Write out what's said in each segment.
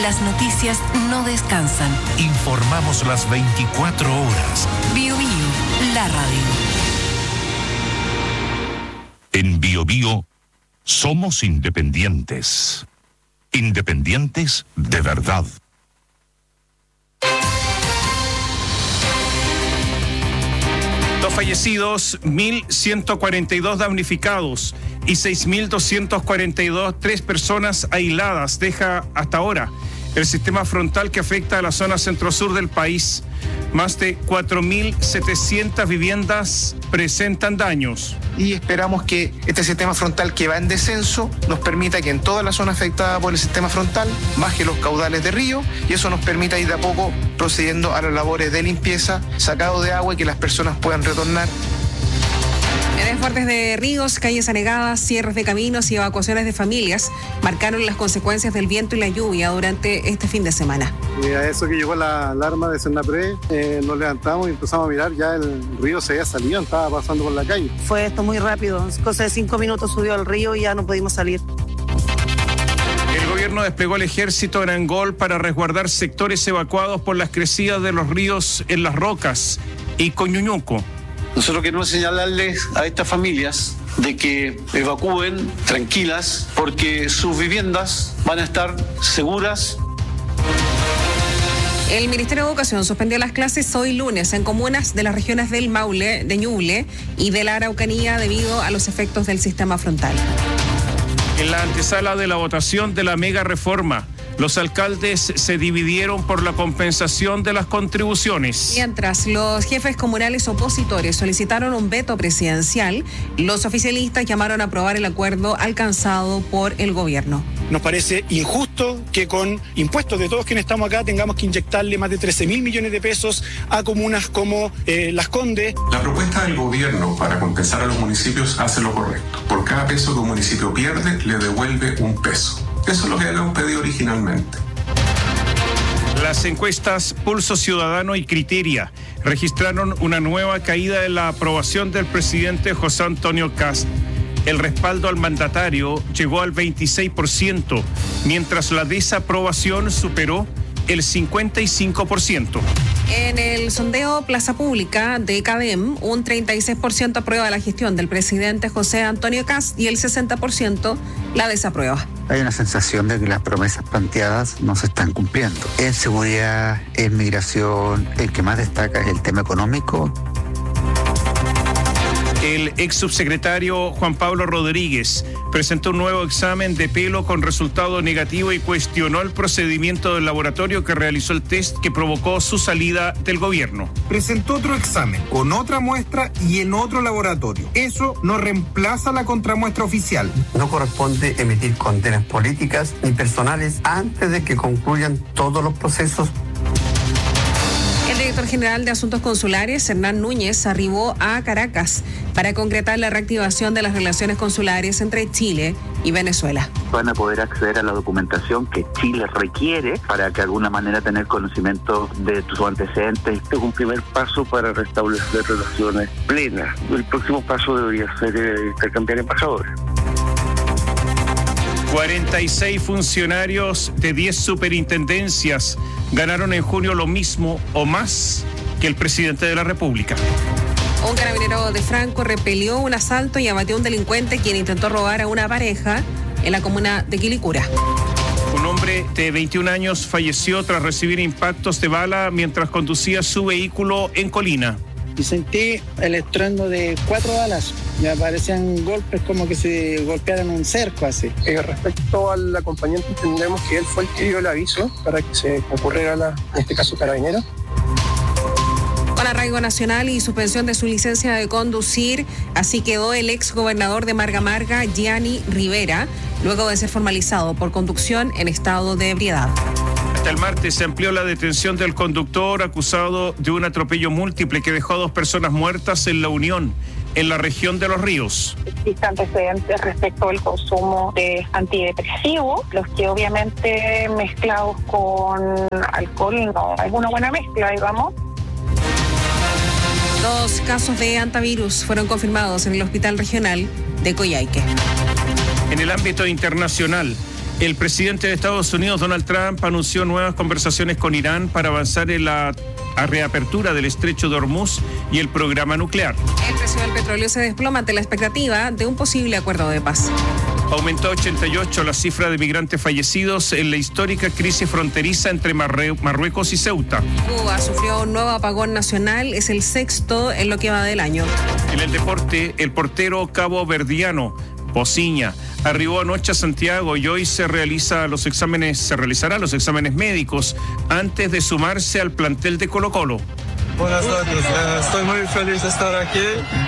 las noticias no descansan. Informamos las 24 horas. BioBio, la radio. En BioBio somos independientes. Independientes de verdad. Dos fallecidos, 1.142 damnificados y 6.242, 3 personas aisladas. Deja hasta ahora el sistema frontal que afecta a la zona centro-sur del país. Más de 4.700 viviendas presentan daños. Y esperamos que este sistema frontal que va en descenso nos permita que en toda la zona afectada por el sistema frontal baje los caudales de río y eso nos permita ir de a poco procediendo a las labores de limpieza, sacado de agua y que las personas puedan retornar. Desbordes de ríos, calles anegadas, cierres de caminos y evacuaciones de familias marcaron las consecuencias del viento y la lluvia durante este fin de semana. A eso que llegó la alarma de Senapred, nos levantamos y empezamos a mirar, ya el río se había salido, estaba pasando por la calle. Fue esto muy rápido, cosa de 5 minutos subió al río y ya no pudimos salir. El gobierno desplegó el ejército en Angol para resguardar sectores evacuados por las crecidas de los ríos en Las Rocas y Coñuñuco. Nosotros queremos señalarles a estas familias de que evacúen tranquilas porque sus viviendas van a estar seguras. El Ministerio de Educación suspendió las clases hoy lunes en comunas de las regiones del Maule, de Ñuble y de la Araucanía debido a los efectos del sistema frontal. En la antesala de la votación de la mega reforma, los alcaldes se dividieron por la compensación de las contribuciones. Mientras los jefes comunales opositores solicitaron un veto presidencial, los oficialistas llamaron a aprobar el acuerdo alcanzado por el gobierno. Nos parece injusto que con impuestos de todos quienes estamos acá tengamos que inyectarle más de 13.000 millones de pesos a comunas como Las Condes. La propuesta del gobierno para compensar a los municipios hace lo correcto. Por cada peso que un municipio pierde, le devuelve un peso. Eso es lo que habíamos pedido originalmente. Las encuestas Pulso Ciudadano y Criteria registraron una nueva caída en la aprobación del presidente José Antonio Kast. El respaldo al mandatario llegó al 26%, mientras la desaprobación superó el 55%. En el sondeo Plaza Pública de CADEM, un 36% aprueba la gestión del presidente José Antonio Kast y el 60% la desaprueba. Hay una sensación de que las promesas planteadas no se están cumpliendo. En seguridad, en migración, el que más destaca es el tema económico. El ex subsecretario Juan Pablo Rodríguez presentó un nuevo examen de pelo con resultado negativo y cuestionó el procedimiento del laboratorio que realizó el test que provocó su salida del gobierno. Presentó otro examen con otra muestra y en otro laboratorio. Eso no reemplaza la contramuestra oficial. No corresponde emitir condenas políticas ni personales antes de que concluyan todos los procesos. El director general de Asuntos Consulares, Hernán Núñez, arribó a Caracas para concretar la reactivación de las relaciones consulares entre Chile y Venezuela. Van a poder acceder a la documentación que Chile requiere para que de alguna manera tener conocimiento de tus antecedentes. Este es un primer paso para restablecer relaciones plenas. El próximo paso debería ser intercambiar embajadores. 46 funcionarios de 10 superintendencias ganaron en junio lo mismo o más que el presidente de la República. Un carabinero de Franco repelió un asalto y abatió a un delincuente quien intentó robar a una pareja en la comuna de Quilicura. Un hombre de 21 años falleció tras recibir impactos de bala mientras conducía su vehículo en Colina. Y sentí el estruendo de 4 balas. Me parecían golpes como que se golpearan un cerco así. Respecto al acompañante, entendemos que él fue el que dio el aviso para que se concurriera, en este caso, carabinero. Con arraigo nacional y suspensión de su licencia de conducir, así quedó el ex gobernador de Marga Marga, Gianni Rivera, luego de ser formalizado por conducción en estado de ebriedad. Hasta el martes se amplió la detención del conductor acusado de un atropello múltiple que dejó a 2 personas muertas en La Unión, en la región de Los Ríos. Existen antecedentes respecto al consumo de antidepresivos, los que obviamente mezclados con alcohol no hay una buena mezcla, digamos. 2 casos de antivirus fueron confirmados en el Hospital Regional de Coyhaique. En el ámbito internacional, El presidente de Estados Unidos, Donald Trump, anunció nuevas conversaciones con Irán para avanzar en la reapertura del estrecho de Hormuz y el programa nuclear. El precio del petróleo se desploma ante la expectativa de un posible acuerdo de paz. Aumentó 88 la cifra de migrantes fallecidos en la histórica crisis fronteriza entre Marruecos y Ceuta. Cuba sufrió un nuevo apagón nacional, es el sexto en lo que va del año. En el deporte, el portero caboverdiano Pociña arribó anoche a Santiago y hoy se realizarán los exámenes médicos antes de sumarse al plantel de Colo-Colo. Buenas noches, estoy muy feliz de estar aquí,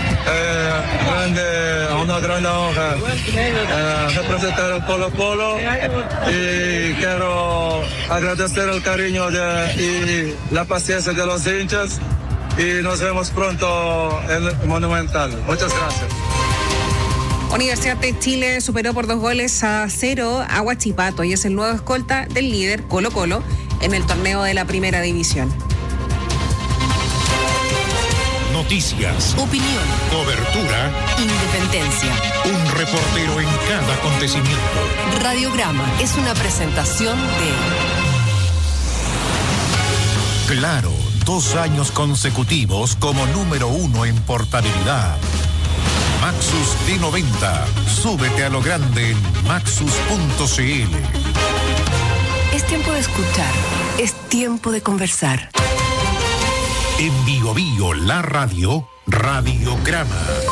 una gran honra representar el Colo-Colo y quiero agradecer el cariño y la paciencia de los hinchas y nos vemos pronto en el Monumental. Muchas gracias. Universidad de Chile superó por 2-0 a Huachipato y es el nuevo escolta del líder Colo-Colo en el torneo de la Primera División. Noticias, opinión, cobertura, independencia. Un reportero en cada acontecimiento. Radiograma es una presentación de Claro, 2 años consecutivos como número 1 en portabilidad. Maxus D90. Súbete a lo grande en maxus.cl. Es tiempo de escuchar, es tiempo de conversar. En Bio Bio, la radio, Radiograma.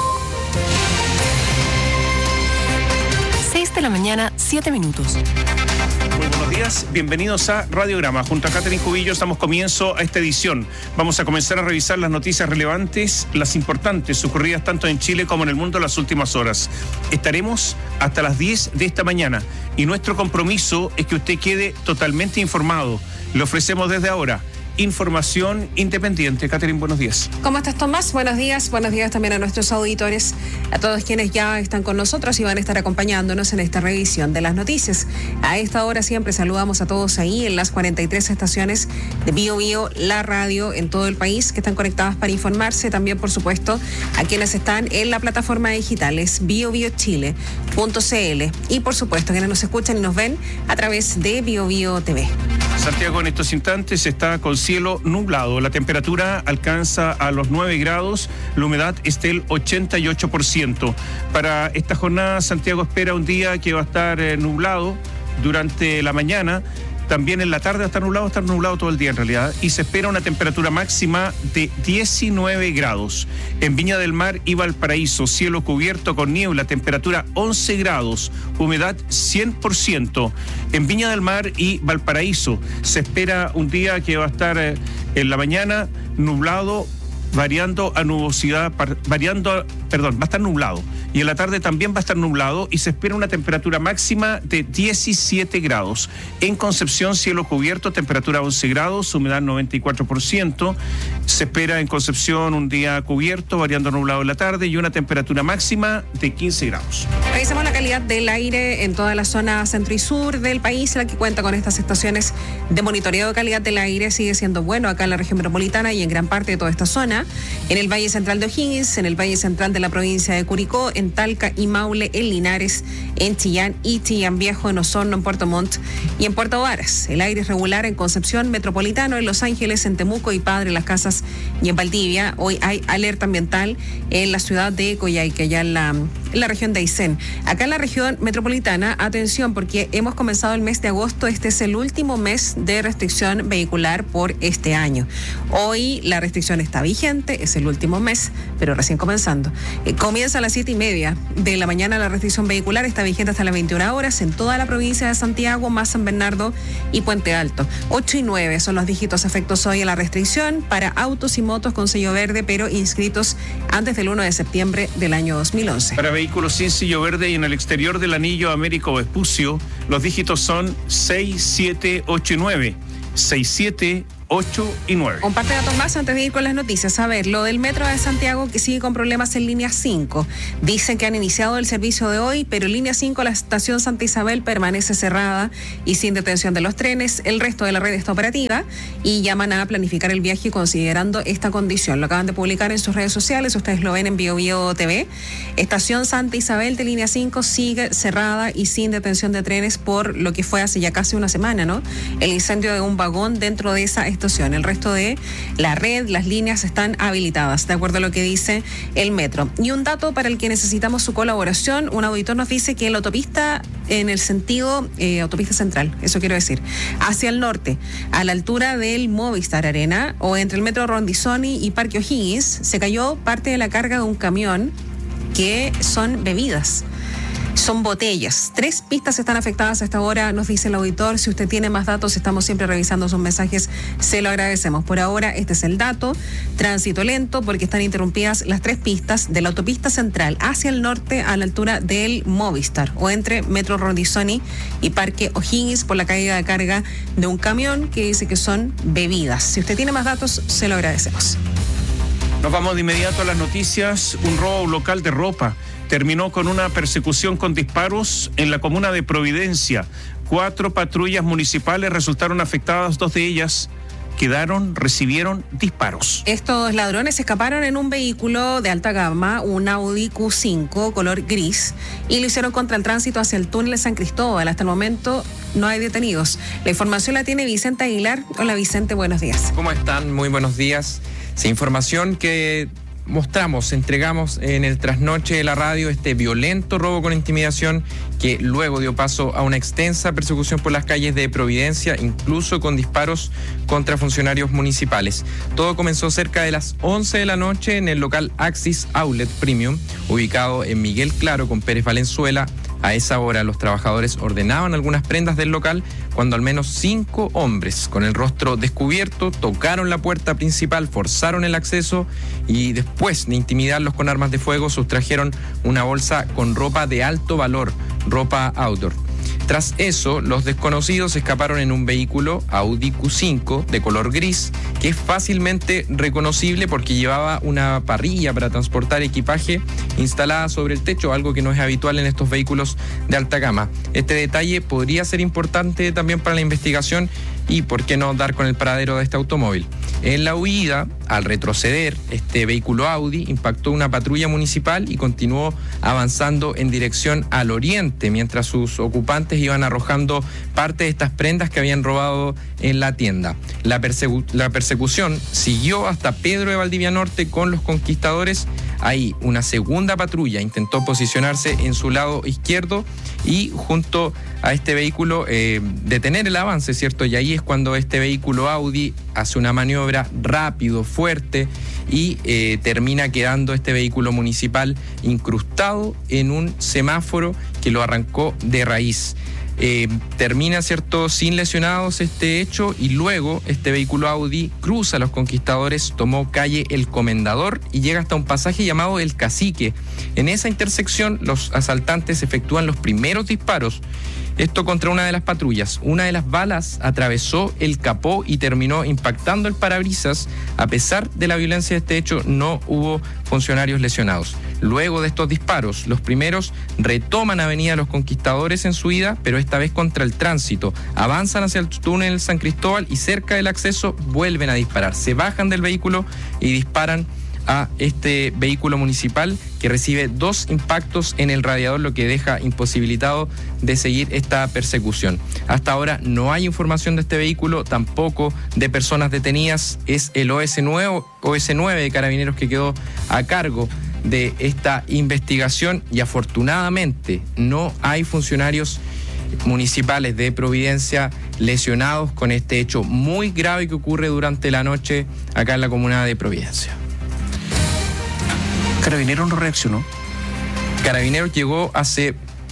6 de la mañana, 7 minutos. Muy buenos días, bienvenidos a Radiograma. Junto a Catherine Cubillo damos comienzo a esta edición. Vamos a comenzar a revisar las noticias relevantes, las importantes, ocurridas tanto en Chile como en el mundo en las últimas horas. Estaremos hasta las 10 de esta mañana y nuestro compromiso es que usted quede totalmente informado. Le ofrecemos desde ahora información independiente. Catherine, buenos días. ¿Cómo estás, Tomás? Buenos días también a nuestros auditores, a todos quienes ya están con nosotros y van a estar acompañándonos en esta revisión de las noticias. A esta hora siempre saludamos a todos ahí en las 43 estaciones de Bio Bio, la radio en todo el país que están conectadas para informarse. También, por supuesto, a quienes están en la plataforma digital, es biobiochile.cl, y por supuesto quienes nos escuchan y nos ven a través de Bio Bio TV. Santiago en estos instantes está con cielo nublado. La temperatura alcanza a los 9 grados. La humedad es del 88%. Para esta jornada, Santiago espera un día que va a estar nublado durante la mañana. También en la tarde va a estar nublado todo el día en realidad, y se espera una temperatura máxima de 19 grados. En Viña del Mar y Valparaíso, cielo cubierto con niebla, temperatura 11 grados, humedad 100%. En Viña del Mar y Valparaíso se espera un día que va a estar en la mañana nublado, variando a nubosidad, va a estar nublado. Y en la tarde también va a estar nublado y se espera una temperatura máxima de 17 grados. En Concepción, cielo cubierto, temperatura 11 grados, humedad 94%. Se espera en Concepción un día cubierto, variando a nublado en la tarde y una temperatura máxima de 15 grados. Revisamos la calidad del aire en toda la zona centro y sur del país, la que cuenta con estas estaciones de monitoreo de calidad del aire. Sigue siendo bueno acá en la región metropolitana y en gran parte de toda esta zona. En el Valle Central de O'Higgins, en el Valle Central de la provincia de Curicó, en Talca y Maule, en Linares, en Chillán y Chillán Viejo, en Osorno, en Puerto Montt y en Puerto Varas. El aire es regular en Concepción, Metropolitano, en Los Ángeles, en Temuco y Padre Las Casas y en Valdivia. Hoy hay alerta ambiental en la ciudad de Coyhaique, allá en la región de Aysén. Acá en la región metropolitana, atención, porque hemos comenzado el mes de agosto. Este es el último mes de restricción vehicular por este año. Hoy la restricción está vigente, es el último mes, pero recién comenzando. Comienza a las 7:30 de la mañana la restricción vehicular, está vigente hasta las 21 horas en toda la provincia de Santiago, más San Bernardo y Puente Alto. 8 y 9 son los dígitos efectos hoy en la restricción para autos y motos con sello verde, pero inscritos antes del 1 de septiembre del año 2011. Para vehículos sin sello verde y en el exterior del anillo Américo Vespucio, los dígitos son 6, 7, 8 y 9. 6, 7, 8 y 9. Un par de datos más antes de ir con las noticias. A ver, lo del metro de Santiago que sigue con problemas en línea 5. Dicen que han iniciado el servicio de hoy, pero en línea 5 la estación Santa Isabel permanece cerrada y sin detención de los trenes. El resto de la red está operativa y llaman a planificar el viaje considerando esta condición. Lo acaban de publicar en sus redes sociales, ustedes lo ven en BioBio TV. Estación Santa Isabel de línea 5 sigue cerrada y sin detención de trenes por lo que fue hace ya casi una semana, ¿no? El incendio de un vagón dentro de esa estación. El resto de la red, las líneas están habilitadas, de acuerdo a lo que dice el metro. Y un dato para el que necesitamos su colaboración, un auditor nos dice que la autopista en el sentido, autopista central, eso quiero decir, hacia el norte, a la altura del Movistar Arena o entre el metro Rondizoni y Parque O'Higgins, se cayó parte de la carga de un camión que son bebidas. Son botellas. 3 pistas están afectadas a esta hora, nos dice el auditor. Si usted tiene más datos, estamos siempre revisando sus mensajes, se lo agradecemos. Por ahora, este es el dato. Tránsito lento porque están interrumpidas las 3 pistas de la autopista central hacia el norte a la altura del Movistar o entre Metro Rondizoni y Parque O'Higgins por la caída de carga de un camión que dice que son bebidas. Si usted tiene más datos, se lo agradecemos. Nos vamos de inmediato a las noticias. Un robo a un local de ropa terminó con una persecución con disparos en la comuna de Providencia. 4 patrullas municipales resultaron afectadas, 2 de ellas recibieron disparos. Estos ladrones escaparon en un vehículo de alta gama, un Audi Q5 color gris, y lo hicieron contra el tránsito hacia el túnel de San Cristóbal. Hasta el momento no hay detenidos. La información la tiene Vicente Aguilar. Hola Vicente, buenos días. ¿Cómo están? Muy buenos días. Sí, información que entregamos en el trasnoche de la radio, este violento robo con intimidación que luego dio paso a una extensa persecución por las calles de Providencia, incluso con disparos contra funcionarios municipales. Todo comenzó cerca de las 11 de la noche en el local Axis Outlet Premium, ubicado en Miguel Claro con Pérez Valenzuela. A esa hora los trabajadores ordenaban algunas prendas del local cuando al menos 5 hombres con el rostro descubierto tocaron la puerta principal, forzaron el acceso y después de intimidarlos con armas de fuego sustrajeron una bolsa con ropa de alto valor, ropa outdoor. Tras eso, los desconocidos escaparon en un vehículo Audi Q5 de color gris, que es fácilmente reconocible porque llevaba una parrilla para transportar equipaje instalada sobre el techo, algo que no es habitual en estos vehículos de alta gama. Este detalle podría ser importante también para la investigación y por qué no dar con el paradero de este automóvil. En la huida, al retroceder, este vehículo Audi impactó una patrulla municipal y continuó avanzando en dirección al oriente, mientras sus ocupantes iban arrojando parte de estas prendas que habían robado en la tienda. La persecución siguió hasta Pedro de Valdivia Norte con los conquistadores. Ahí una segunda patrulla intentó posicionarse en su lado izquierdo y junto a este vehículo detener el avance, ¿cierto? Y ahí es cuando este vehículo Audi hace una maniobra rápido, fuerte y termina quedando este vehículo municipal incrustado en un semáforo que lo arrancó de raíz. Termina, ¿cierto?, sin lesionados este hecho y luego este vehículo Audi cruza a los conquistadores, tomó calle El Comendador y llega hasta un pasaje llamado El Cacique. En esa intersección los asaltantes efectúan los primeros disparos, esto contra una de las patrullas. Una de las balas atravesó el capó y terminó impactando el parabrisas. A pesar de la violencia de este hecho, no hubo funcionarios lesionados. Luego de estos disparos, los primeros retoman Avenida Los Conquistadores en su ida, pero esta vez contra el tránsito. Avanzan hacia el túnel San Cristóbal y cerca del acceso vuelven a disparar. Se bajan del vehículo y disparan a este vehículo municipal que recibe 2 impactos en el radiador, lo que deja imposibilitado de seguir esta persecución. Hasta ahora no hay información de este vehículo, tampoco de personas detenidas. Es el OS9 de Carabineros que quedó a cargo de esta investigación y afortunadamente no hay funcionarios municipales de Providencia lesionados con este hecho muy grave que ocurre durante la noche acá en la comuna de Providencia. ¿Carabineros no reaccionó? Carabineros llegó hace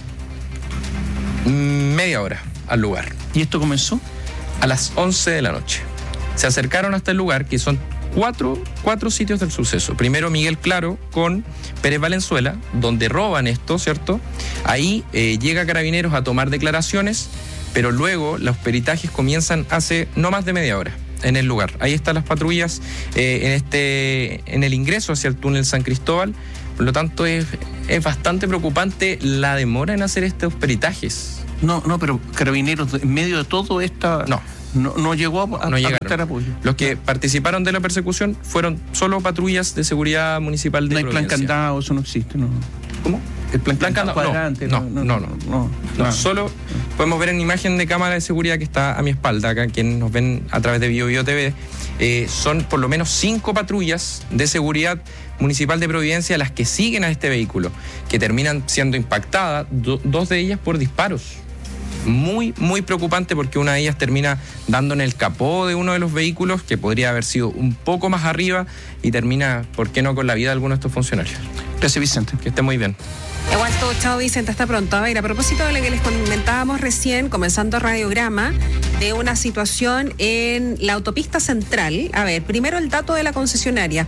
media hora al lugar. ¿Y esto comenzó? A las 11 de la noche. Se acercaron hasta el lugar, que son cuatro sitios del suceso. Primero Miguel Claro con Pérez Valenzuela, donde roban esto, ¿cierto? Ahí llega Carabineros a tomar declaraciones, pero luego los peritajes comienzan hace no más de media hora. en el lugar. Ahí están las patrullas en el ingreso hacia el túnel San Cristóbal. Por lo tanto, es bastante preocupante la demora en hacer estos peritajes. No, pero Carabineros, en medio de todo esta... No llegó a prestar apoyo. Los que participaron de la persecución fueron solo patrullas de seguridad municipal de Providencia. No hay plan candado, eso no existe, ¿no? ¿Cómo? El plan candado cuadrante. No. Solo podemos ver en imagen de cámara de seguridad que está a mi espalda, acá quienes nos ven a través de Bio TV. Son por lo menos 5 patrullas de seguridad municipal de Providencia las que siguen a este vehículo, que terminan siendo impactadas, 2 de ellas por disparos. Muy, muy preocupante, porque una de ellas termina dando en el capó de uno de los vehículos, que podría haber sido un poco más arriba, y termina, ¿por qué no?, con la vida de alguno de estos funcionarios. Gracias, Vicente. Que esté muy bien. Igual todo, chao Vicente, hasta pronto. A ver, a propósito de lo que les comentábamos recién, comenzando radiograma, de una situación en la autopista central. A ver, primero el dato de la concesionaria.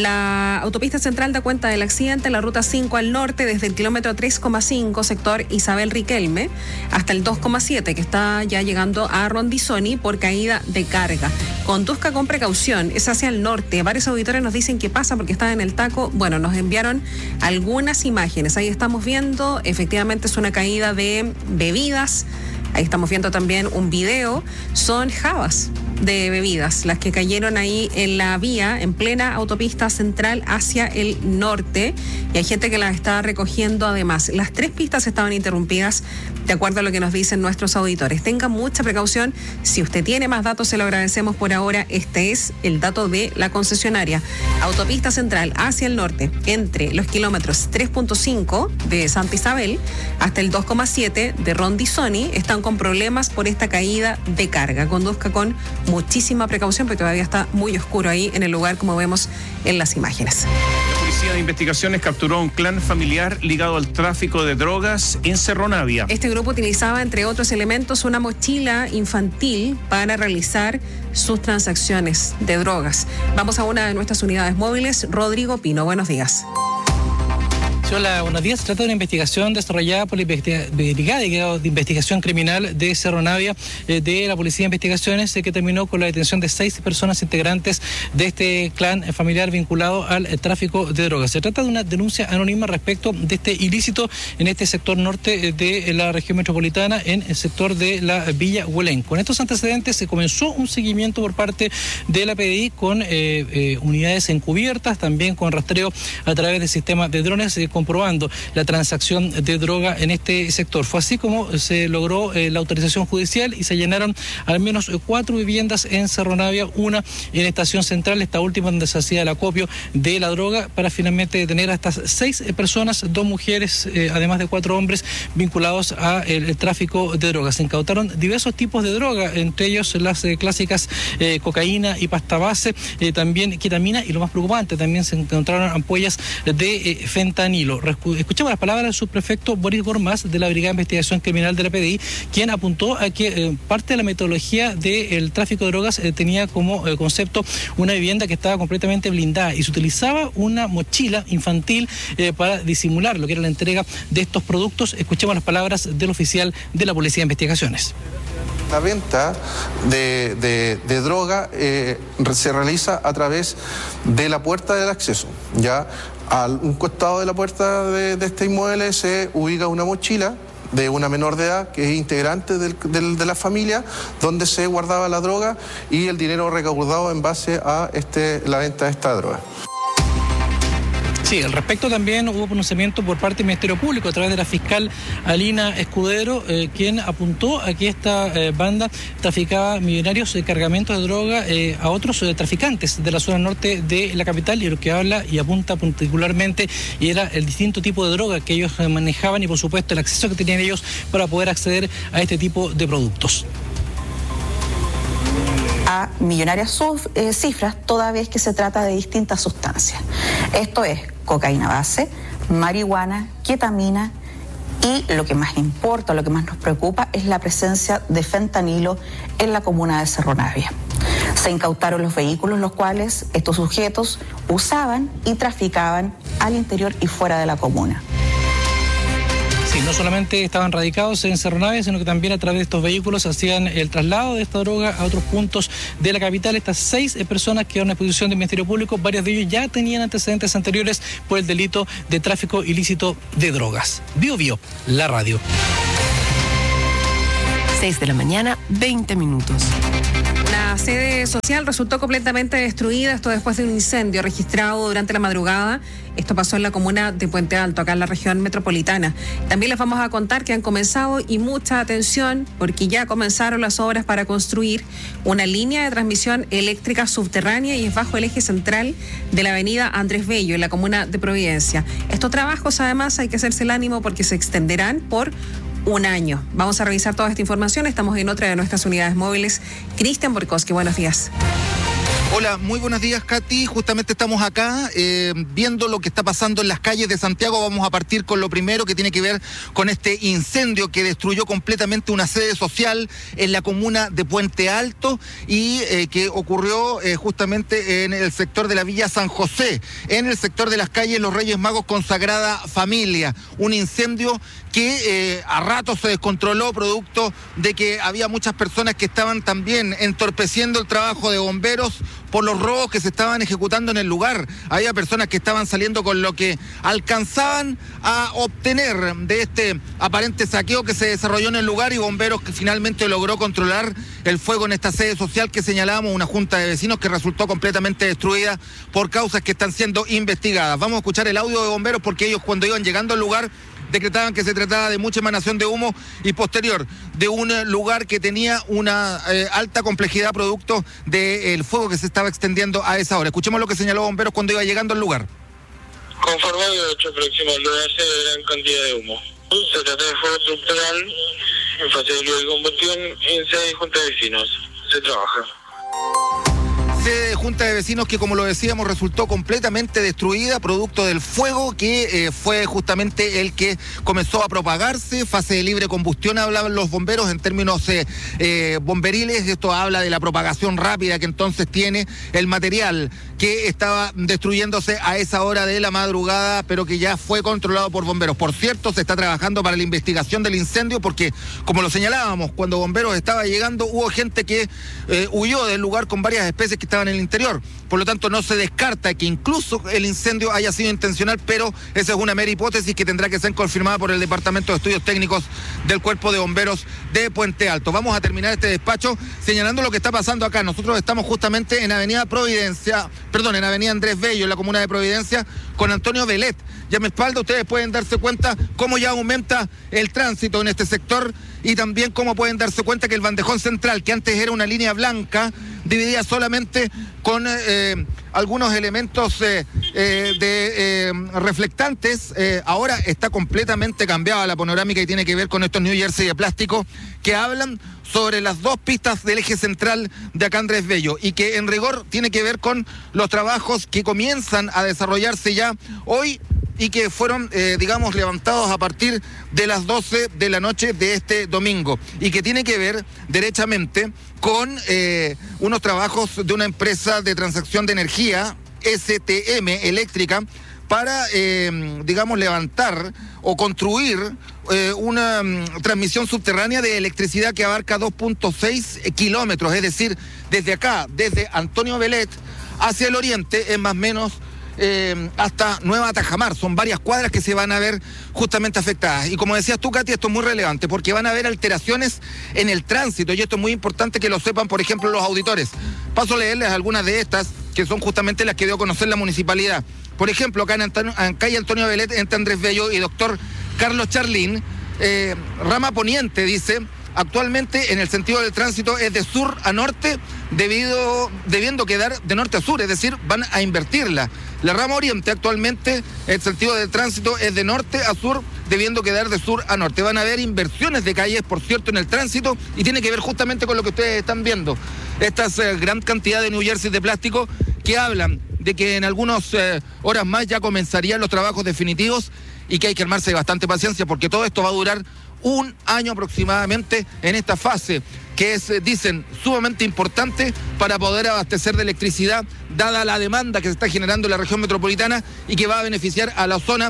La autopista central da cuenta del accidente en la ruta 5 al norte, desde el kilómetro 3,5, sector Isabel Riquelme, hasta el 2,7, que está ya llegando a Rondizoni por caída de carga. Conduzca con precaución, es hacia el norte. Varios auditores nos dicen qué pasa porque está en el taco. Bueno, nos enviaron algunas imágenes. Ahí estamos viendo, efectivamente es una caída de bebidas. Ahí estamos viendo también un video. Son jabas de bebidas las que cayeron ahí en la vía, en plena autopista central hacia el norte, y hay gente que las está recogiendo. Además, las 3 pistas estaban interrumpidas, de acuerdo a lo que nos dicen nuestros auditores. Tenga mucha precaución. Si usted tiene más datos, se lo agradecemos. Por ahora, este es el dato de la concesionaria. Autopista central hacia el norte, entre los kilómetros 3,5 de Santa Isabel hasta el 2,7 de Rondizoni, están con problemas por esta caída de carga. Conduzca con muchísima precaución, porque todavía está muy oscuro ahí en el lugar, como vemos en las imágenes. La Policía de Investigaciones capturó un clan familiar ligado al tráfico de drogas en Cerro Navia. Este grupo utilizaba, entre otros elementos, una mochila infantil para realizar sus transacciones de drogas. Vamos a una de nuestras unidades móviles. Rodrigo Pino, buenos días. Hola, buenos días. Se trata de una investigación desarrollada por la Brigada de Investigación Criminal de Cerro Navia, de la Policía de Investigaciones, que terminó con la detención de 6 personas integrantes de este clan familiar vinculado al tráfico de drogas. Se trata de una denuncia anónima respecto de este ilícito en este sector norte de la región metropolitana, en el sector de la Villa Huelén. Con estos antecedentes se comenzó un seguimiento por parte de la PDI con unidades encubiertas, también con rastreo a través del sistema de drones, comprobando la transacción de droga en este sector. Fue así como se logró la autorización judicial y se llenaron al menos 4 viviendas en Cerro Navia, una en Estación Central, esta última donde se hacía el acopio de la droga, para finalmente detener a estas 6 personas, 2 mujeres, además de 4 hombres vinculados al tráfico de drogas. Se incautaron diversos tipos de droga, entre ellos las clásicas cocaína y pasta base, también ketamina, y lo más preocupante, también se encontraron ampollas de fentanilo. Escuchamos las palabras del subprefecto Boris Gormaz, de la Brigada de Investigación Criminal de la PDI, quien apuntó a que parte de la metodología del tráfico de drogas tenía como concepto una vivienda que estaba completamente blindada, y se utilizaba una mochila infantil para disimular lo que era la entrega de estos productos. Escuchemos las palabras del oficial de la Policía de Investigaciones. La venta de droga se realiza a través de la puerta del acceso. Ya a un costado de la puerta de este inmueble se ubica una mochila de una menor de edad que es integrante de la familia, donde se guardaba la droga y el dinero recaudado en base a la venta de esta droga. Sí, al respecto también hubo pronunciamiento por parte del Ministerio Público a través de la fiscal Alina Escudero, quien apuntó a que esta banda traficaba millonarios cargamentos de droga a otros traficantes de la zona norte de la capital, y lo que habla y apunta particularmente era el distinto tipo de droga que ellos manejaban y, por supuesto, el acceso que tenían ellos para poder acceder a este tipo de productos. A millonarias cifras, toda vez que se trata de distintas sustancias. Esto es cocaína base, marihuana, ketamina, y lo que más importa, lo que más nos preocupa, es la presencia de fentanilo en la comuna de Cerro Navia. Se incautaron los vehículos, los cuales estos sujetos usaban y traficaban al interior y fuera de la comuna. Sí, no solamente estaban radicados en Cerro Navia, sino que también a través de estos vehículos hacían el traslado de esta droga a otros puntos de la capital. Estas 6 personas quedaron a disposición del Ministerio Público, varios de ellos ya tenían antecedentes anteriores por el delito de tráfico ilícito de drogas. Bio Bio, la radio. 6 de la mañana, 20 minutos. La sede social resultó completamente destruida, esto después de un incendio registrado durante la madrugada. Esto pasó en la comuna de Puente Alto, acá en la región metropolitana. También les vamos a contar que han comenzado, y mucha atención, porque ya comenzaron las obras para construir una línea de transmisión eléctrica subterránea y es bajo el eje central de la avenida Andrés Bello, en la comuna de Providencia. Estos trabajos, además, hay que hacerse el ánimo porque se extenderán por un año. Vamos a revisar toda esta información. Estamos en otra de nuestras unidades móviles. Cristian Borkowski, buenos días. Hola, muy buenos días, Katy. Justamente estamos acá viendo lo que está pasando en las calles de Santiago. Vamos a partir con lo primero, que tiene que ver con este incendio que destruyó completamente una sede social en la comuna de Puente Alto y que ocurrió justamente en el sector de la Villa San José, en el sector de las calles Los Reyes Magos con Sagrada Familia. Un incendio que a ratos se descontroló producto de que había muchas personas que estaban también entorpeciendo el trabajo de bomberos por los robos que se estaban ejecutando en el lugar. Había personas que estaban saliendo con lo que alcanzaban a obtener de este aparente saqueo que se desarrolló en el lugar, y bomberos que finalmente logró controlar el fuego en esta sede social que señalábamos, una junta de vecinos que resultó completamente destruida por causas que están siendo investigadas. Vamos a escuchar el audio de bomberos porque ellos, cuando iban llegando al lugar, decretaban que se trataba de mucha emanación de humo y posterior de un lugar que tenía una alta complejidad producto del fuego que se estaba extendiendo a esa hora. Escuchemos lo que señaló bomberos cuando iba llegando al lugar. Conforme a los hechos próximos al lugar se ve gran cantidad de humo. Se trata de fuego subterráneo en fase de luego de combustión en sede de junta de vecinos. Se trabaja. De junta de vecinos que, como lo decíamos, resultó completamente destruida producto del fuego que fue justamente el que comenzó a propagarse. Fase de libre combustión hablaban los bomberos en términos bomberiles. Esto habla de la propagación rápida que entonces tiene el material que estaba destruyéndose a esa hora de la madrugada, pero que ya fue controlado por bomberos. Por cierto, se está trabajando para la investigación del incendio porque, como lo señalábamos, cuando bomberos estaba llegando hubo gente que huyó del lugar con varias especies que estaban en el interior. Por lo tanto, no se descarta que incluso el incendio haya sido intencional, pero esa es una mera hipótesis que tendrá que ser confirmada por el Departamento de Estudios Técnicos del Cuerpo de Bomberos de Puente Alto. Vamos a terminar este despacho señalando lo que está pasando acá. Nosotros estamos justamente en Avenida Andrés Bello, en la comuna de Providencia, con Antonio Velet. Ya me espalda, ustedes pueden darse cuenta cómo ya aumenta el tránsito en este sector y también cómo pueden darse cuenta que el bandejón central, que antes era una línea blanca, dividida solamente con algunos elementos reflectantes, ahora está completamente cambiada la panorámica y tiene que ver con estos New Jersey de plástico que hablan sobre las dos pistas del eje central de acá Andrés Bello y que en rigor tiene que ver con los trabajos que comienzan a desarrollarse ya hoy y que fueron, levantados a partir de las 12 de la noche de este domingo y que tiene que ver derechamente con unos trabajos de una empresa de transacción de energía, STM Eléctrica, para, levantar o construir una transmisión subterránea de electricidad que abarca 2.6 kilómetros, es decir, desde acá, desde Antonio Velet hacia el oriente, es más o menos hasta Nueva Tajamar. Son varias cuadras que se van a ver justamente afectadas. Y como decías tú, Katy, esto es muy relevante porque van a haber alteraciones en el tránsito y esto es muy importante que lo sepan, por ejemplo, los auditores. Paso a leerles algunas de estas que son justamente las que dio a conocer la municipalidad. Por ejemplo, acá en calle Antonio Velet, entre Andrés Bello y doctor Carlos Charlín, rama poniente, dice, actualmente en el sentido del tránsito es de sur a norte, debiendo quedar de norte a sur, es decir, van a invertirla. La rama oriente actualmente, el sentido del tránsito es de norte a sur, debiendo quedar de sur a norte. Van a haber inversiones de calles, por cierto, en el tránsito y tiene que ver justamente con lo que ustedes están viendo. Estas gran cantidad de New Jersey de plástico que hablan de que en algunas horas más ya comenzarían los trabajos definitivos y que hay que armarse de bastante paciencia porque todo esto va a durar un año aproximadamente en esta fase que es, dicen, sumamente importante para poder abastecer de electricidad dada la demanda que se está generando en la región metropolitana y que va a beneficiar a la zona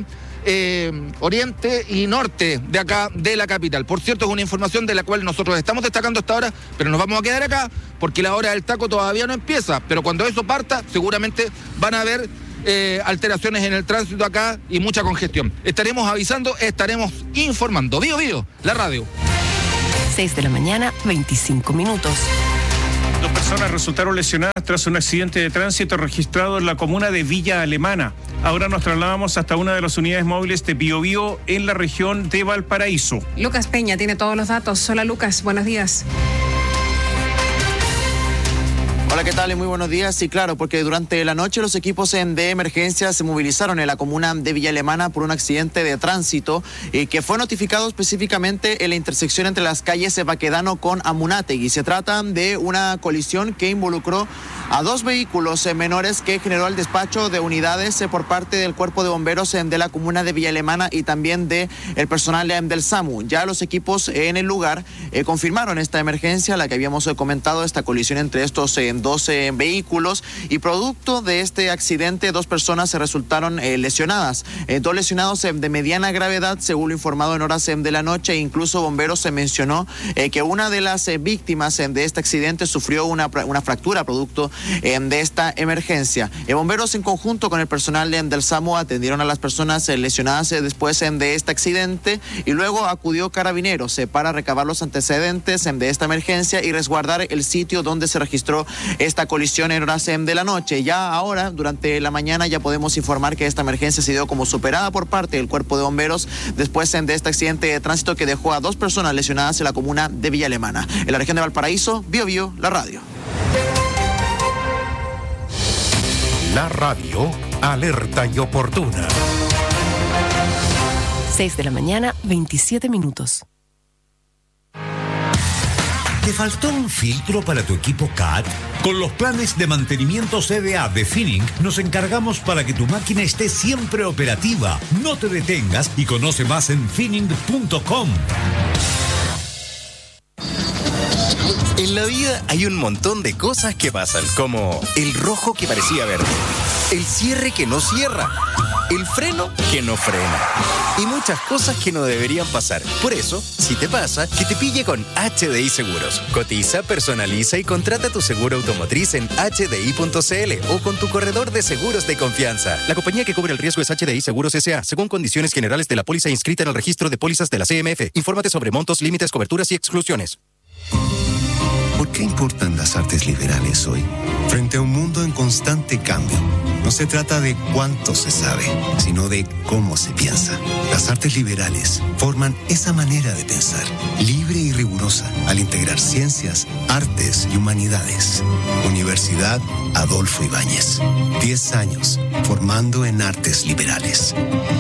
oriente y norte de acá, de la capital. Por cierto, es una información de la cual nosotros estamos destacando hasta ahora, pero nos vamos a quedar acá porque la hora del taco todavía no empieza, pero cuando eso parta, seguramente van a haber alteraciones en el tránsito acá y mucha congestión. Estaremos avisando, estaremos informando. Bío, la radio. 6 de la mañana, 25 minutos. 2 personas resultaron lesionadas tras un accidente de tránsito registrado en la comuna de Villa Alemana. Ahora nos trasladamos hasta una de las unidades móviles de Biobío en la región de Valparaíso. Lucas Peña tiene todos los datos. Hola Lucas, buenos días. Hola, ¿qué tal? Muy buenos días. Sí, claro, porque durante la noche los equipos de emergencia se movilizaron en la comuna de Villa Alemana por un accidente de tránsito que fue notificado específicamente en la intersección entre las calles Baquedano con Amunátegui. Se trata de una colisión que involucró a 2 vehículos menores que generó el despacho de unidades por parte del Cuerpo de Bomberos de la comuna de Villa Alemana y también del personal del SAMU. Ya los equipos en el lugar confirmaron esta emergencia, la que habíamos comentado, esta colisión entre estos 12 vehículos, y producto de este accidente 2 personas se resultaron lesionadas. 2 lesionados de mediana gravedad, según lo informado en horas de la noche. Incluso bomberos se mencionó que una de las víctimas de este accidente sufrió una fractura producto de esta emergencia. Bomberos en conjunto con el personal del SAMU atendieron a las personas lesionadas después de este accidente, y luego acudió Carabineros para recabar los antecedentes de esta emergencia y resguardar el sitio donde se registró esta colisión en horas de la noche. Ya ahora, durante la mañana, ya podemos informar que esta emergencia se dio como superada por parte del Cuerpo de Bomberos después de este accidente de tránsito que dejó a 2 personas lesionadas en la comuna de Villa Alemana. En la región de Valparaíso, Biobío, la radio. La radio, alerta y oportuna. 6 de la mañana, 27 minutos. ¿Te faltó un filtro para tu equipo CAT? Con los planes de mantenimiento CDA de Finning nos encargamos para que tu máquina esté siempre operativa. No te detengas y conoce más en finning.com. En la vida hay un montón de cosas que pasan, como el rojo que parecía verde, el cierre que no cierra, el freno que no frena y muchas cosas que no deberían pasar. Por eso, si te pasa, que te pille con HDI Seguros. Cotiza, personaliza y contrata tu seguro automotriz en HDI.cl o con tu corredor de seguros de confianza. La compañía que cubre el riesgo es HDI Seguros S.A., según condiciones generales de la póliza inscrita en el registro de pólizas de la CMF. Infórmate sobre montos, límites, coberturas y exclusiones. ¿Por qué importan las artes liberales hoy? Frente a un mundo en constante cambio, no se trata de cuánto se sabe, sino de cómo se piensa. Las artes liberales forman esa manera de pensar, libre y rigurosa, al integrar ciencias, artes y humanidades. Universidad Adolfo Ibáñez. 10 años formando en artes liberales.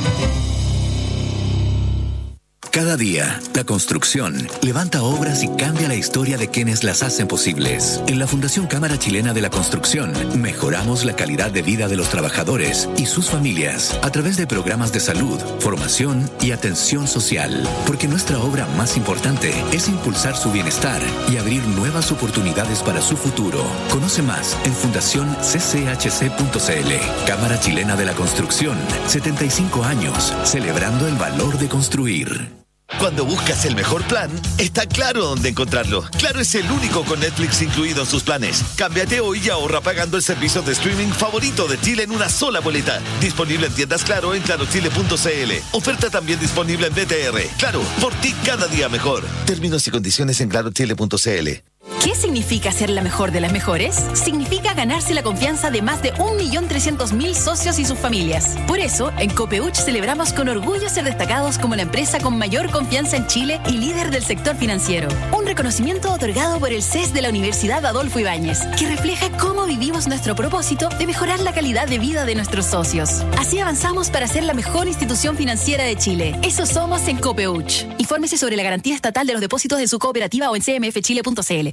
Cada día, la construcción levanta obras y cambia la historia de quienes las hacen posibles. En la Fundación Cámara Chilena de la Construcción, mejoramos la calidad de vida de los trabajadores y sus familias a través de programas de salud, formación y atención social. Porque nuestra obra más importante es impulsar su bienestar y abrir nuevas oportunidades para su futuro. Conoce más en fundacioncchc.cl. Cámara Chilena de la Construcción, 75 años, celebrando el valor de construir. Cuando buscas el mejor plan, está Claro dónde encontrarlo. Claro es el único con Netflix incluido en sus planes. Cámbiate hoy y ahorra pagando el servicio de streaming favorito de Chile en una sola boleta. Disponible en tiendas Claro en clarochile.cl. Oferta también disponible en BTR. Claro, por ti cada día mejor. Términos y condiciones en clarochile.cl. ¿Qué significa ser la mejor de las mejores? Significa ganarse la confianza de más de 1.300.000 socios y sus familias. Por eso, en Copeuch celebramos con orgullo ser destacados como la empresa con mayor confianza en Chile y líder del sector financiero. Un reconocimiento otorgado por el CES de la Universidad Adolfo Ibáñez, que refleja cómo vivimos nuestro propósito de mejorar la calidad de vida de nuestros socios. Así avanzamos para ser la mejor institución financiera de Chile. Eso somos en Copeuch. Infórmese sobre la garantía estatal de los depósitos de su cooperativa o en cmfchile.cl.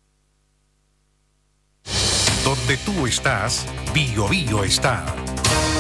Donde tú estás, Biobío está.